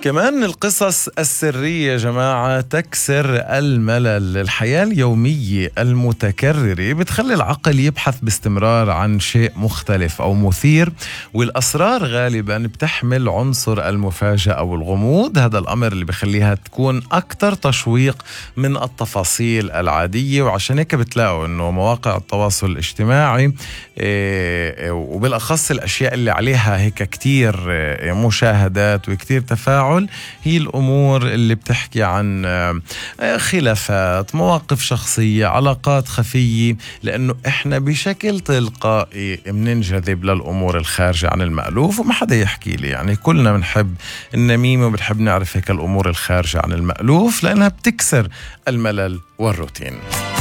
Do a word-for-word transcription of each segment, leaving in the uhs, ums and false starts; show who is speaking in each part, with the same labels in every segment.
Speaker 1: كمان القصص السرية يا جماعة تكسر الملل. الحياة اليومية المتكررة بتخلي العقل يبحث باستمرار عن شيء مختلف أو مثير، والأسرار غالبا بتحمل عنصر المفاجأة أو الغموض. هذا الأمر اللي بخليها تكون أكثر تشويق من التفاصيل العادية، وعشان هيك بتلاقوا أنه مواقع التواصل الاجتماعي وبالأخص الأشياء اللي عليها هيك كتير مشاهدات وكتير تفاعل هي الأمور اللي بتحكي عن خلافات، مواقف شخصية، علاقات خفية، لأنه إحنا بشكل تلقائي مننجذب للأمور الخارجة عن المألوف. وما حدا يحكي لي، يعني كلنا بنحب النميمة وبنحب نعرف هيك الأمور الخارجة عن المألوف لأنها بتكسر الملل والروتين.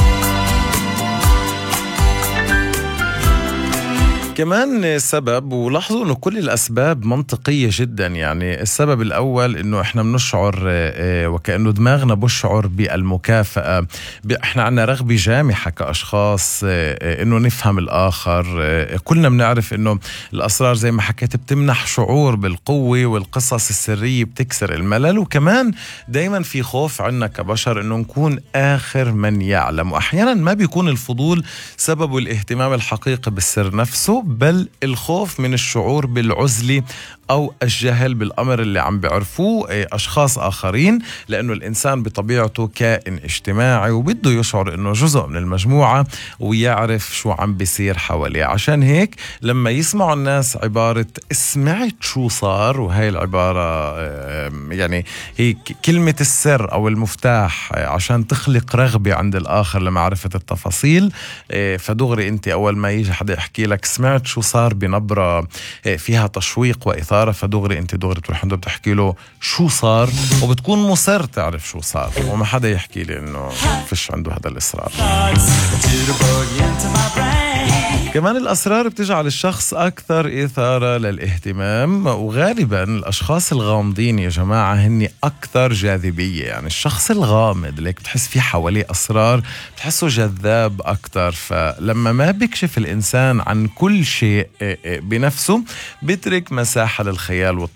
Speaker 1: كمان سبب، ولاحظوا انه كل الاسباب منطقيه جدا. يعني السبب الاول انه احنا بنشعر وكانه دماغنا بشعر بالمكافاه، احنا عنا رغبه جامحه كاشخاص انه نفهم الاخر. كلنا بنعرف انه الاسرار زي ما حكيت بتمنح شعور بالقوه، والقصص السريه بتكسر الملل. وكمان دايما في خوف عنا كبشر انه نكون اخر من يعلم، واحيانا ما بيكون الفضول سببه الاهتمام الحقيقي بالسر نفسه، بل الخوف من الشعور بالعزلة أو الجهل بالأمر اللي عم بيعرفوه أشخاص آخرين، لأنه الإنسان بطبيعته كائن اجتماعي وبده يشعر أنه جزء من المجموعة ويعرف شو عم بيصير حواليه. عشان هيك لما يسمعوا الناس عبارة سمعت شو صار، وهي العبارة يعني هي كلمة السر أو المفتاح عشان تخلق رغبة عند الآخر لمعرفة التفاصيل، فدغري أنت أول ما يجي حدا يحكي لك سمعت شو صار بنبرة فيها تشويق وإثارة، فدغري انت دغري تروح عنده بتحكي له شو صار، وبتكون مصر تعرف شو صار، وما حدا يحكي لي انه فيش عنده هذا الإصرار. كمان الأسرار بتجعل الشخص أكثر إثارة للاهتمام، وغالبا الأشخاص الغامضين يا جماعة هني أكثر جاذبية. يعني الشخص الغامض اللي بتحس فيه حواليه أسرار بتحسه جذاب أكثر، فلما ما بيكشف الإنسان عن كل شيء بنفسه بيترك مساحة للخيال